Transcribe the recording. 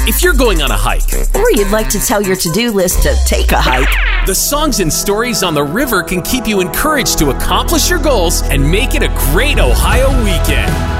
If you're going on a hike, Or you'd like to tell your to-do list to take a hike. the songs and stories on the river can keep you encouraged to accomplish your goals and make it a great Ohio weekend.